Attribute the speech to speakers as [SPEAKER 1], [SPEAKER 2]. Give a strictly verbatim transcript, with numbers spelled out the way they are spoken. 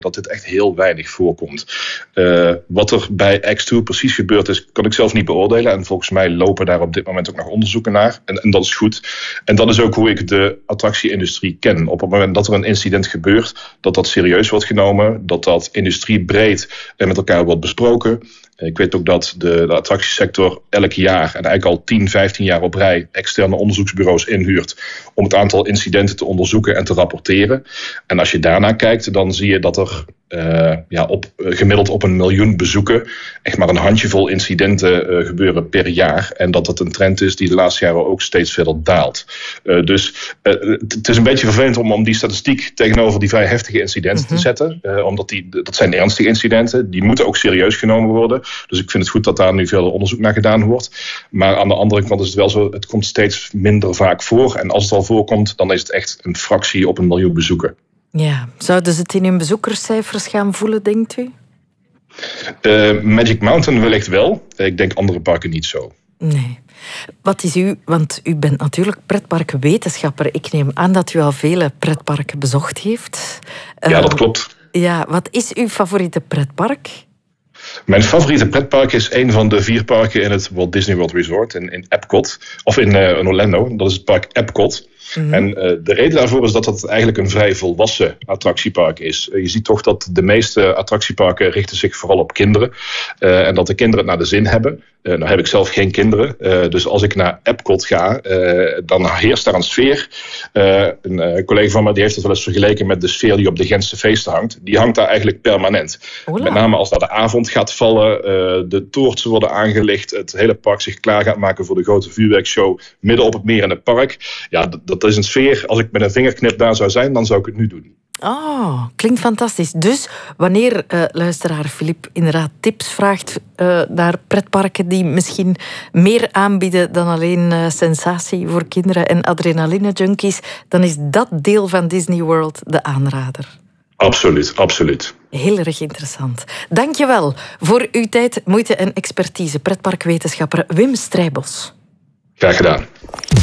[SPEAKER 1] dat dit echt heel weinig voorkomt. Uh, wat er bij X twee precies gebeurd is, kan ik zelf niet beoordelen. En volgens mij lopen daar op dit moment ook nog onderzoeken naar. En, en dat is goed. En dat is ook hoe ik de attractieindustrie ken. Op het moment dat er een incident gebeurt, dat dat serieus wordt genomen, dat dat industriebreed met elkaar wordt besproken. Ik weet ook dat de, de attractiesector elk jaar, en eigenlijk al tien, vijftien jaar op rij, externe onderzoeksbureaus inhuurt om het aantal incidenten te onderzoeken en te rapporteren. En als je daarna kijkt, dan zie je dat er uh, ja, op, uh, gemiddeld op een miljoen bezoeken echt maar een handjevol incidenten uh, gebeuren per jaar. En dat dat een trend is die de laatste jaren ook steeds verder daalt. Uh, dus uh, het is een beetje vervelend om, om die statistiek tegenover die vrij heftige incidenten mm-hmm. te zetten. Uh, omdat die, dat zijn ernstige incidenten. Die moeten ook serieus genomen worden. Dus ik vind het goed dat daar nu veel onderzoek naar gedaan wordt. Maar aan de andere kant is het wel zo, het komt steeds minder vaak voor. En als het al voorkomt, dan is het echt een fractie op een miljoen bezoeken.
[SPEAKER 2] Ja, zouden ze het in hun bezoekerscijfers gaan voelen, denkt u?
[SPEAKER 1] Uh, Magic Mountain wellicht wel. Ik denk andere parken niet zo.
[SPEAKER 2] Nee. Wat is u, want u bent natuurlijk pretparkwetenschapper. Ik neem aan dat u al vele pretparken bezocht heeft.
[SPEAKER 1] Ja, dat klopt.
[SPEAKER 2] Uh, ja, wat is uw favoriete pretpark?
[SPEAKER 1] Mijn favoriete pretpark is een van de vier parken in het Walt Disney World Resort in, in Epcot. Of in, uh, in Orlando. Dat is het park Epcot. Mm-hmm. En uh, de reden daarvoor is dat het eigenlijk een vrij volwassen attractiepark is. Uh, je ziet toch dat de meeste attractieparken richten zich vooral op kinderen. Uh, en dat de kinderen het naar de zin hebben. Uh, nou heb ik zelf geen kinderen. Uh, dus als ik naar Epcot ga, uh, dan heerst daar een sfeer. Uh, een uh, collega van mij die heeft het wel eens vergeleken met de sfeer die op de Gentse feesten hangt. Die hangt daar eigenlijk permanent. Ola. Met name als daar de avond gaat vallen, uh, de toortsen worden aangelicht, het hele park zich klaar gaat maken voor de grote vuurwerkshow midden op het meer in het park. Ja, dat, dat is een sfeer. Als ik met een vingerknip daar zou zijn, dan zou ik het nu doen.
[SPEAKER 2] Oh, klinkt fantastisch. Dus wanneer uh, luisteraar Filip inderdaad tips vraagt uh, naar pretparken die misschien meer aanbieden dan alleen uh, sensatie voor kinderen en adrenaline-junkies, dan is dat deel van Disney World de aanrader.
[SPEAKER 1] Absoluut, absoluut.
[SPEAKER 2] Heel erg interessant. Dank je wel voor uw tijd, moeite en expertise. Pretparkwetenschapper Wim Strijbos.
[SPEAKER 1] Graag gedaan.